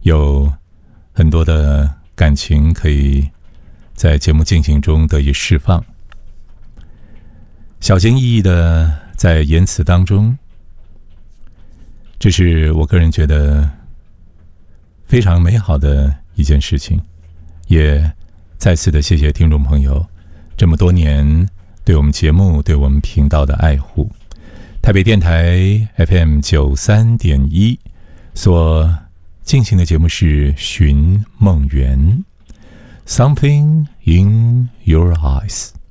有很多的感情可以在节目进行中得以释放，小心翼翼的在言辞当中，这是我个人觉得非常美好的一件事情。也再次的谢谢听众朋友这么多年对我们节目对我们频道的爱护。台北电台 FM 93.1所进行的节目是寻梦园 Something in Your Eyes。